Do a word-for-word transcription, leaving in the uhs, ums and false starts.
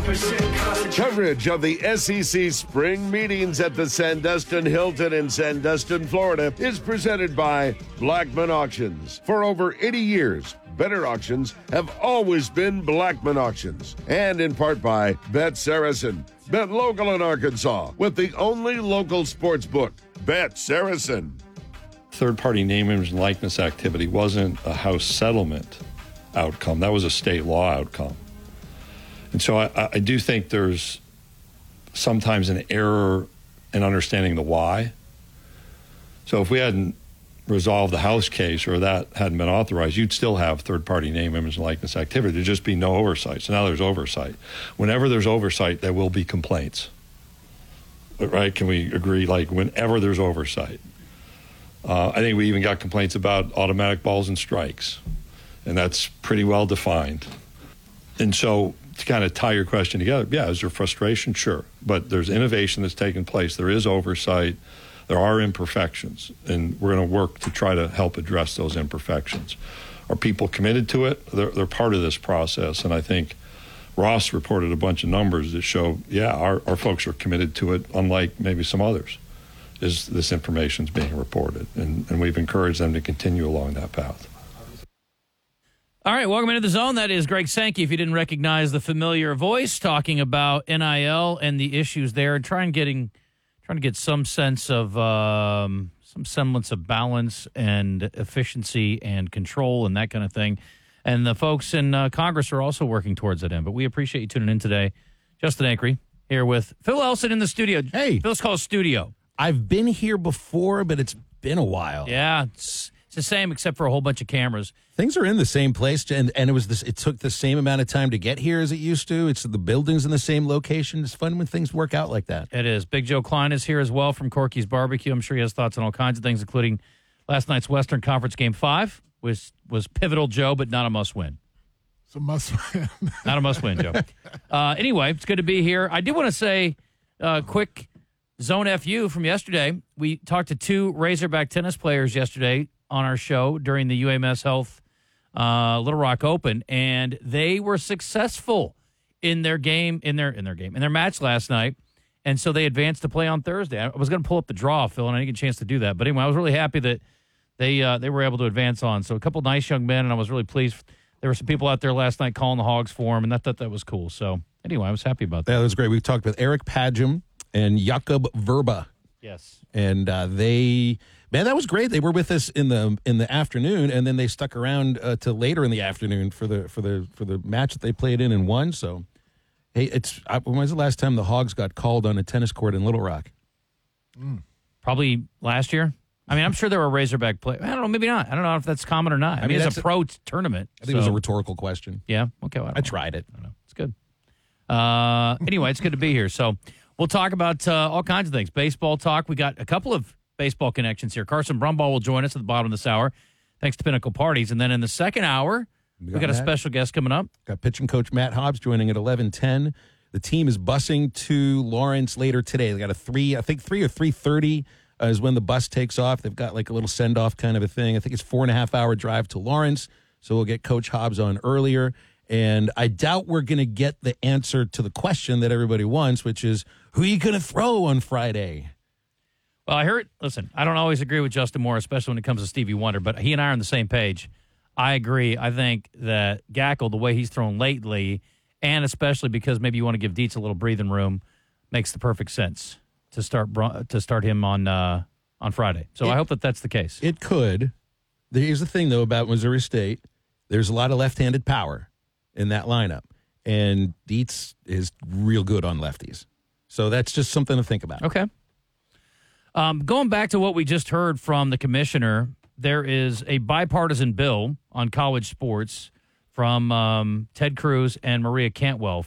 Coverage of the S E C spring meetings at the Sandestin Hilton in Sandestin, Florida is presented by Blackman Auctions. For over eighty years, better auctions have always been Blackman Auctions. And in part by Bet Saracen. Bet local in Arkansas with the only local sports book, Bet Saracen. Third-party name, image, and likeness activity wasn't a House settlement outcome. That was a state law outcome. And so I, I do think there's sometimes an error in understanding the why. So if we hadn't resolved the House case or that hadn't been authorized, you'd still have third-party name, image, and likeness activity. There'd just be no oversight. So now there's oversight. Whenever there's oversight, there will be complaints. Right? Can we agree? Like, whenever there's oversight. Uh, I think we even got complaints about automatic balls and strikes, and that's pretty well defined. And so to kind of tie your question together, yeah, is there frustration? Sure. But there's innovation that's taken place. There is oversight. There are imperfections, and we're going to work to try to help address those imperfections. Are people committed to it? They're, they're part of this process, and I think Ross reported a bunch of numbers that show, yeah, our, our folks are committed to it, unlike maybe some others, is this information is being reported, and, and we've encouraged them to continue along that path. All right, welcome into the zone. That is Greg Sankey, if you didn't recognize the familiar voice, talking about N I L and the issues there, and trying getting trying to get some sense of um, some semblance of balance and efficiency and control and that kind of thing. And the folks in uh, Congress are also working towards that end. But we appreciate you tuning in today. Justin Acri here with Phil Elson in the studio. Hey. Phil's called studio. I've been here before, but it's been a while. Yeah, it's, it's the same except for a whole bunch of cameras. Things are in the same place, and and it was this. It took the same amount of time to get here as it used to. It's the buildings in the same location. It's fun when things work out like that. It is. Big Joe Klein is here as well from Corky's Barbecue. I'm sure he has thoughts on all kinds of things, including last night's Western Conference Game Five, which was pivotal, Joe, but not a must-win. It's a must-win. Not a must-win, Joe. Uh, anyway, it's good to be here. I did want to say uh, quick Zone F U from yesterday. We talked to two Razorback tennis players yesterday on our show during the U A M S Health uh, Little Rock Open, and they were successful in their game, in their in their game, in their match last night, and so they advanced to play on Thursday. I was going to pull up the draw, Phil, and I didn't get a chance to do that, but anyway, I was really happy that they uh, they were able to advance on. So a couple nice young men, and I was really pleased. There were some people out there last night calling the Hogs for them, and I thought that was cool. So anyway, I was happy about that. That was great. We talked with Eric Padgham and Jakob Verba. Yes. And uh, they, man, that was great. They were with us in the in the afternoon, and then they stuck around uh, to later in the afternoon for the for the for the match that they played in and won. So, hey, it's I, when was the last time the Hogs got called on a tennis court in Little Rock? Mm. Probably last year. I mean, I'm sure there were Razorback players. I don't know, maybe not. I don't know if that's common or not. I, I mean, mean it's a pro t- tournament. I think so. It was a rhetorical question. Yeah. Okay. Well, I, I tried it. I don't know. It's good. Uh, anyway, it's good to be here. So. We'll talk about uh, all kinds of things. Baseball talk. We got a couple of baseball connections here. Carson Brumbaugh will join us at the bottom of this hour, thanks to Pinnacle Parties. And then in the second hour, we got, we got a special guest coming up. Got pitching coach Matt Hobbs joining at eleven ten. The team is busing to Lawrence later today. They got a three, I think three or three thirty uh, is when the bus takes off. They've got like a little send off kind of a thing. I think it's four and a half hour drive to Lawrence, so we'll get Coach Hobbs on earlier. And I doubt we're going to get the answer to the question that everybody wants, which is, who are you going to throw on Friday? Well, I heard, listen, I don't always agree with Justin Moore, especially when it comes to Stevie Wonder, but he and I are on the same page. I agree. I think that Gackle, the way he's thrown lately, and especially because maybe you want to give Dietz a little breathing room, makes the perfect sense to start to start him on uh, on Friday. So it, I hope that that's the case. It could. Here's the thing, though, about Missouri State. There's a lot of left-handed power in that lineup, and Dietz is real good on lefties. So that's just something to think about. Okay. Um, going back to what we just heard from the commissioner, there is a bipartisan bill on college sports from um, Ted Cruz and Maria Cantwell